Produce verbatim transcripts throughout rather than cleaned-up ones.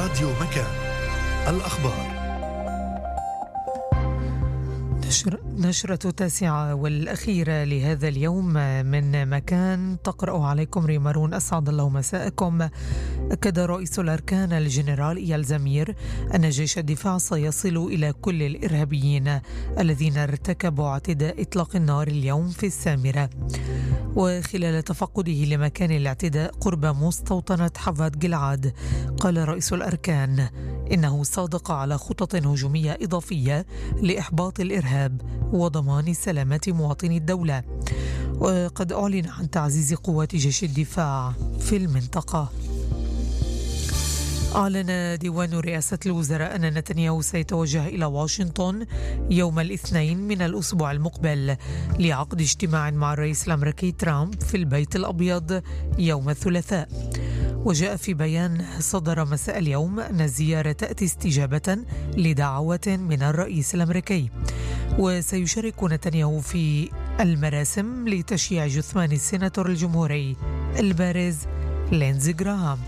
راديو مكان. الأخبار. نشر نشرة التاسعة والأخيرة لهذا اليوم من مكان، تقرأ عليكم ريمارون. أسعد الله مساءكم. أكد رئيس الأركان الجنرال إيال زمير أن جيش الدفاع سيصل إلى كل الإرهابيين الذين ارتكبوا اعتداء إطلاق النار اليوم في السامرة. وخلال تفقده لمكان الاعتداء قرب مستوطنة حفظ جلعاد، قال رئيس الأركان إنه صادق على خطط هجومية إضافية لإحباط الإرهاب وضمان سلامة مواطني الدولة. وقد أعلن عن تعزيز قوات جيش الدفاع في المنطقة. أعلن ديوان رئاسة الوزراء أن نتنياهو سيتوجه إلى واشنطن يوم الاثنين من الأسبوع المقبل لعقد اجتماع مع الرئيس الأمريكي ترامب في البيت الأبيض يوم الثلاثاء. وجاء في بيان صدر مساء اليوم أن الزيارة تأتي استجابة لدعوة من الرئيس الأمريكي. وسيشارك نتنياهو في المراسم لتشييع جثمان السيناتور الجمهوري البارز لينزي جراهام.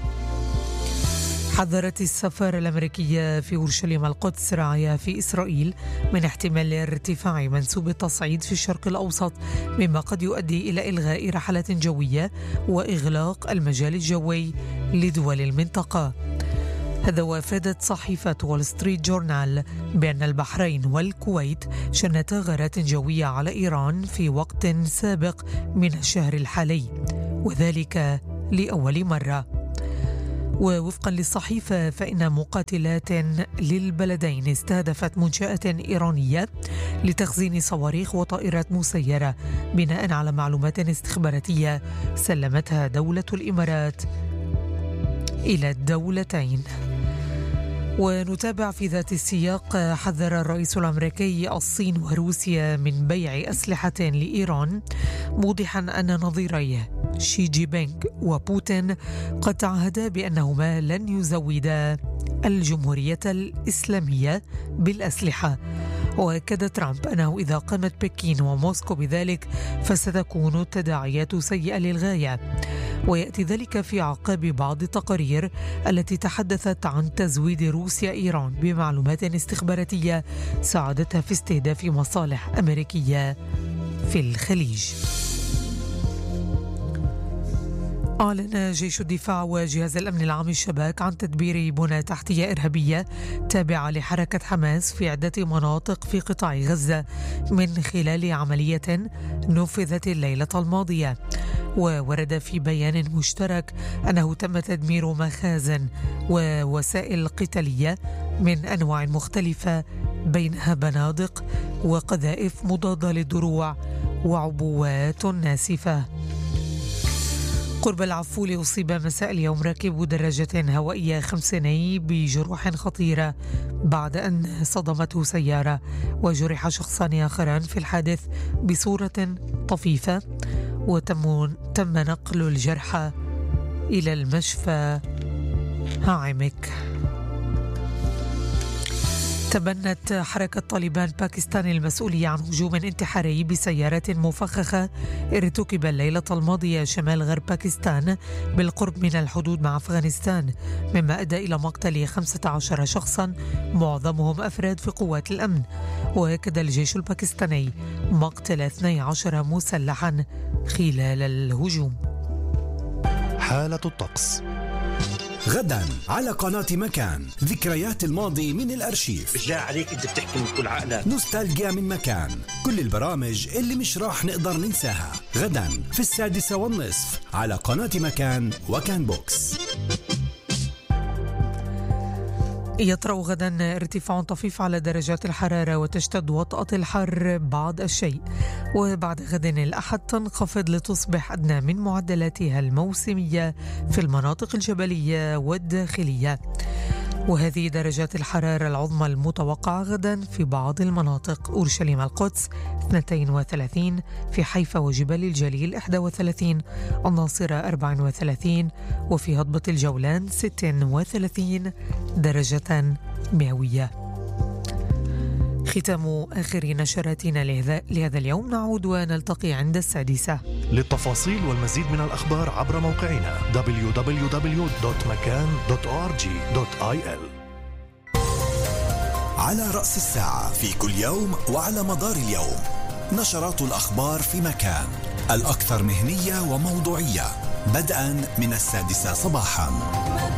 حذرت السفارة الأمريكية في أورشليم القدس راعية في إسرائيل من احتمال ارتفاع منسوب التصعيد في الشرق الأوسط، مما قد يؤدي إلى إلغاء رحلات جوية وإغلاق المجال الجوي لدول المنطقة. هذا وافادت صحيفة وول ستريت جورنال بأن البحرين والكويت شنتا غارات جوية على إيران في وقت سابق من الشهر الحالي، وذلك لأول مرة. ووفقا للصحيفة فإن مقاتلات للبلدين استهدفت منشآت إيرانية لتخزين صواريخ وطائرات مسيرة بناء على معلومات استخباراتية سلمتها دولة الإمارات إلى الدولتين. ونتابع في ذات السياق. حذر الرئيس الأمريكي الصين وروسيا من بيع أسلحة لإيران، موضحا أن نظيريه شي جي بينغ وبوتين قد تعهدا بأنهما لن يزودا الجمهورية الإسلامية بالأسلحة. وأكد ترامب أنه إذا قامت بكين وموسكو بذلك فستكون التداعيات سيئة للغاية. ويأتي ذلك في أعقاب بعض التقارير التي تحدثت عن تزويد روسيا إيران بمعلومات استخباراتية ساعدتها في استهداف مصالح أمريكية في الخليج. أعلن جيش الدفاع وجهاز الأمن العام الشباك عن تدبير بنى تحتية إرهابية تابعة لحركة حماس في عدة مناطق في قطاع غزة من خلال عملية نفذت الليلة الماضية. وورد في بيان مشترك أنه تم تدمير مخازن ووسائل قتالية من أنواع مختلفة بينها بنادق وقذائف مضادة للدروع وعبوات ناسفة. قرب العفول أصيب مساء اليوم راكب دراجة هوائية خمسيني بجروح خطيرة بعد أن صدمته سيارة، وجرح شخصان آخران في الحادث بصورة طفيفة، وتم تم نقل الجرحى إلى المشفى هاعمك. تبنت حركة طالبان باكستان المسؤولية عن هجوم انتحاري بسيارات مفخخة ارتكب الليلة الماضية شمال غرب باكستان بالقرب من الحدود مع أفغانستان، مما أدى إلى مقتل خمسة عشر شخصا معظمهم أفراد في قوات الأمن. وأكد الجيش الباكستاني مقتل اثني عشر مسلحا خلال الهجوم. حالة الطقس غدا على قناة مكان، ذكريات الماضي من الأرشيف. بالله عليك أنت بتحكي من كل عقلك. نوستالجيا من مكان، كل البرامج اللي مش راح نقدر ننساها. غدا في السادسة والنصف على قناة مكان وكان بوكس. يطرأ غدا ارتفاع طفيف على درجات الحرارة وتشتد وطأة الحر بعض الشيء، وبعد غد الأحد تنخفض لتصبح أدنى من معدلاتها الموسمية في المناطق الجبلية والداخلية. وهذه درجات الحرارة العظمى المتوقعة غدا في بعض المناطق: أورشليم القدس اثنين وثلاثين، في حيفا وجبال الجليل واحد وثلاثين، الناصرة أربعة وثلاثين، وفي هضبة الجولان ستة وثلاثين درجة مئوية. ختام آخر نشراتنا لهذا, لهذا اليوم. نعود ونلتقي عند السادسة. للتفاصيل والمزيد من الأخبار عبر موقعنا دبليو دبليو دبليو دوت مكان دوت أو آر جي دوت آي إل. على رأس الساعة في كل يوم وعلى مدار اليوم نشرات الأخبار في مكان، الأكثر مهنية وموضوعية، بدءا من السادسة صباحا.